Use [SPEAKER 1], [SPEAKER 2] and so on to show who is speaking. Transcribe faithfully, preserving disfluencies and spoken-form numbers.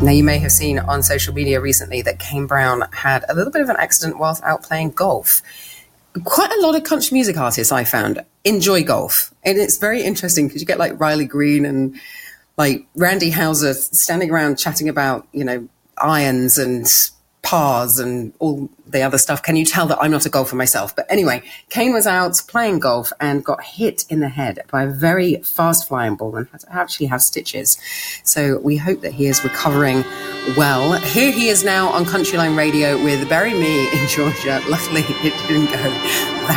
[SPEAKER 1] Now, you may have seen on social media recently that Kane Brown had a little bit of an accident whilst out playing golf. Quite a lot of country music artists, I found, enjoy golf. And it's very interesting because you get like Riley Green and like Randy Houser standing around chatting about, you know, irons and pars and all the other stuff. Can you tell that I'm not a golfer myself? But anyway, Kane was out playing golf and got hit in the head by a very fast flying ball and had to actually have stitches. So we hope that he is recovering well. Here he is now on Countryline Radio with Bury Me in Georgia. Luckily, it didn't go that